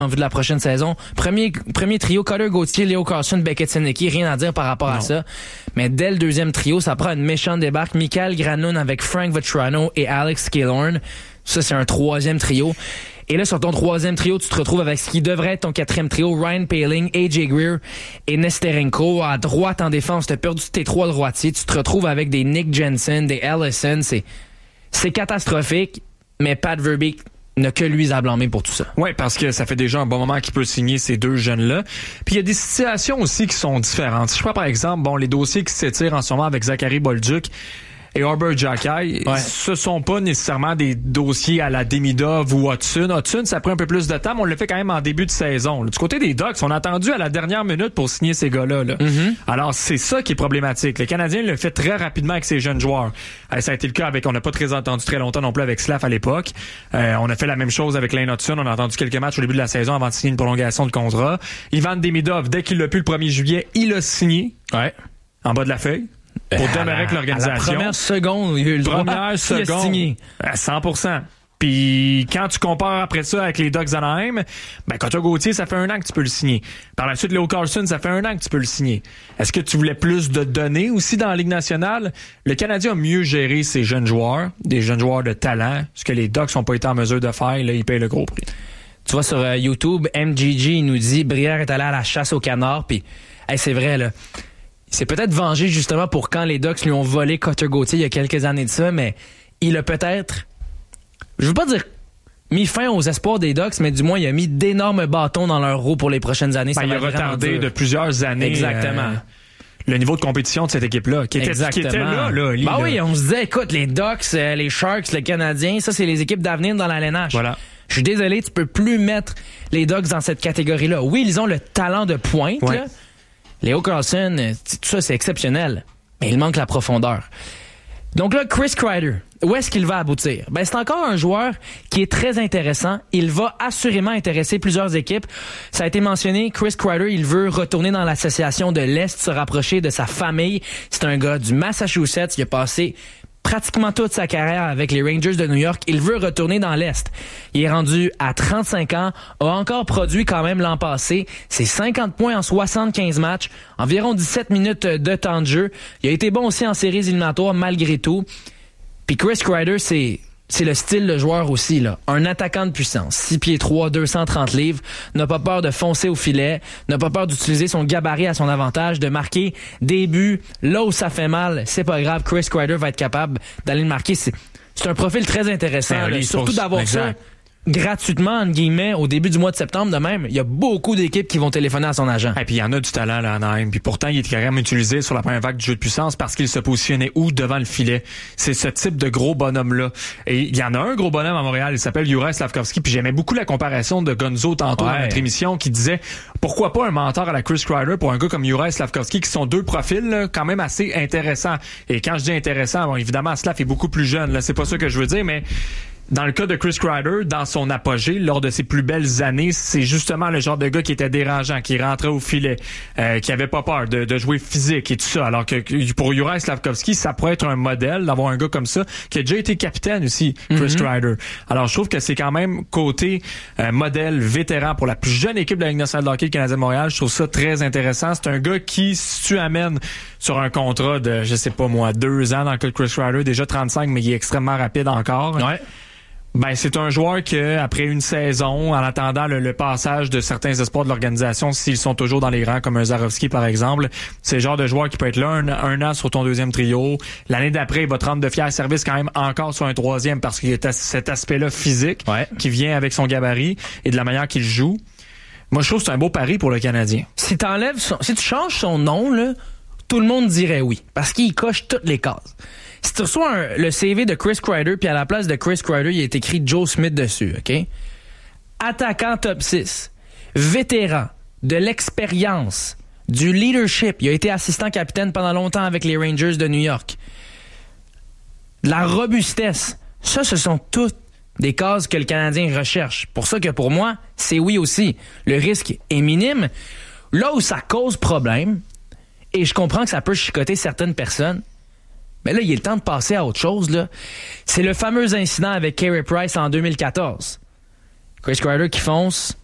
en vue de la prochaine saison. Premier trio, Cutter Gauthier, Leo Carlson, Beckett Sinicki, rien à dire par rapport à ça. Mais dès le deuxième trio, ça prend une méchante débarque. Michael Granlund avec Frank Vatrano et Alex Killorn. Ça, c'est un troisième trio. Et là, sur ton troisième trio, tu te retrouves avec ce qui devrait être ton quatrième trio, Ryan Poehling, AJ Greer et Nesterenko. À droite en défense, tu as perdu tes trois droitiers. Tu te retrouves avec des Nick Jensen, des Ellison. C'est catastrophique, mais Pat Verbeek n'a que lui à blâmer pour tout ça. Oui, parce que ça fait déjà un bon moment qu'il peut signer ces deux jeunes-là. Puis il y a des situations aussi qui sont différentes. Si je prends par exemple, les dossiers qui s'étirent en ce moment avec Zachary Bolduc et Arbor Xhekaj, ce sont pas nécessairement des dossiers à la Demidov ou Hudson. Hudson, ça prend un peu plus de temps, mais on le fait quand même en début de saison. Du côté des Ducks, on a attendu à la dernière minute pour signer ces gars-là. Mm-hmm. Alors, c'est ça qui est problématique. Le Canadien le fait très rapidement avec ses jeunes joueurs. Ça a été le cas on n'a pas très entendu très longtemps non plus avec Slav à l'époque. On a fait la même chose avec Lane Hudson. On a entendu quelques matchs au début de la saison avant de signer une prolongation de contrat. Ivan Demidov, dès qu'il l'a pu le 1er juillet, il a signé. Ouais. En bas de la feuille. Pour demeurer avec l'organisation. À la première seconde, il a eu le droit. Première seconde. Signé. À 100%. Puis quand tu compares après ça avec les Ducks d'Anaheim, Cutter Gauthier, ça fait 1 an que tu peux le signer. Par la suite, Leo Carlson, ça fait 1 an que tu peux le signer. Est-ce que tu voulais plus de données aussi dans la Ligue nationale? Le Canadien a mieux géré ses jeunes joueurs, des jeunes joueurs de talent, ce que les Ducks n'ont pas été en mesure de faire. Là, ils payent le gros prix. Tu vois, sur YouTube, MGG, il nous dit, Brière est allé à la chasse au canard, puis c'est vrai, là. Il s'est peut-être vengé justement pour quand les Ducks lui ont volé Cutter Gauthier il y a quelques années de ça, mais il a peut-être, je veux pas dire mis fin aux espoirs des Ducks, mais du moins il a mis d'énormes bâtons dans leur roue pour les prochaines années. Il a retardé de plusieurs années. Exactement. Le niveau de compétition de cette équipe-là, qui était là. Oui, on se disait, écoute, les Ducks, les Sharks, le Canadien, ça c'est les équipes d'avenir dans la LNH. Voilà. Je suis désolé, tu peux plus mettre les Ducks dans cette catégorie-là. Oui, ils ont le talent de pointe, là. Leo Carlson, tout ça, c'est exceptionnel. Mais il manque la profondeur. Donc là, Chris Kreider, où est-ce qu'il va aboutir? C'est encore un joueur qui est très intéressant. Il va assurément intéresser plusieurs équipes. Ça a été mentionné, Chris Kreider, il veut retourner dans l'association de l'Est, se rapprocher de sa famille. C'est un gars du Massachusetts. Il a passé pratiquement toute sa carrière avec les Rangers de New York. Il veut retourner dans l'Est. Il est rendu à 35 ans, a encore produit quand même l'an passé. C'est 50 points en 75 matchs, environ 17 minutes de temps de jeu. Il a été bon aussi en séries éliminatoires malgré tout. Puis Chris Kreider, c'est le style de joueur aussi, là. Un attaquant de puissance. 6 pieds 3, 230 livres. N'a pas peur de foncer au filet. N'a pas peur d'utiliser son gabarit à son avantage, de marquer des buts. Là où ça fait mal, c'est pas grave. Chris Kreider va être capable d'aller le marquer. C'est un profil très intéressant. Surtout d'avoir ça gratuitement, entre guillemets, au début du mois de septembre de même. Il y a beaucoup d'équipes qui vont téléphoner à son agent. Et puis il y en a du talent là, Anaheim. Puis pourtant, il est quand même utilisé sur la première vague du jeu de puissance parce qu'il se positionnait où devant le filet. C'est ce type de gros bonhomme-là. Et il y en a un gros bonhomme à Montréal, il s'appelle Juraj Slafkovský. Puis j'aimais beaucoup la comparaison de Gonzo tantôt dans notre émission qui disait pourquoi pas un mentor à la Chris Kreider pour un gars comme Juraj Slafkovský qui sont deux profils là, quand même assez intéressants. Et quand je dis intéressant, évidemment, Slav est beaucoup plus jeune. Là, c'est pas ça que je veux dire, mais dans le cas de Chris Kreider, dans son apogée, lors de ses plus belles années, c'est justement le genre de gars qui était dérangeant, qui rentrait au filet, qui avait pas peur de jouer physique et tout ça. Alors que pour Juraj Slafkovský, ça pourrait être un modèle d'avoir un gars comme ça, qui a déjà été capitaine aussi, Chris Kreider. Alors je trouve que c'est quand même côté modèle vétéran pour la plus jeune équipe de la Ligue nationale de hockey, le Canadien de Montréal. Je trouve ça très intéressant. C'est un gars qui, si tu amènes sur un contrat de, 2 ans dans le cas de Chris Kreider, déjà 35, mais il est extrêmement rapide encore. Ouais. C'est un joueur que, après une saison, en attendant le passage de certains espoirs de l'organisation, s'ils sont toujours dans les rangs, comme un Zarovski par exemple, c'est le genre de joueur qui peut être là un an sur ton deuxième trio. L'année d'après, il va te rendre de fiers services quand même encore sur un troisième parce qu'il y a cet aspect-là physique qui vient avec son gabarit et de la manière qu'il joue. Moi, je trouve que c'est un beau pari pour le Canadien. Si tu changes son nom, là, tout le monde dirait oui, parce qu'il coche toutes les cases. Si tu reçois le CV de Chris Kreider, puis à la place de Chris Kreider, il est écrit Joe Smith dessus, OK? Attaquant top 6, vétéran, de l'expérience, du leadership. Il a été assistant capitaine pendant longtemps avec les Rangers de New York. De la robustesse. Ça, ce sont toutes des cases que le Canadien recherche. Pour ça que pour moi, c'est oui aussi. Le risque est minime. Là où ça cause problème, et je comprends que ça peut chicoter certaines personnes, mais là, il est le temps de passer à autre chose, là. C'est le fameux incident avec Carey Price en 2014. Chris Kreider qui fonce,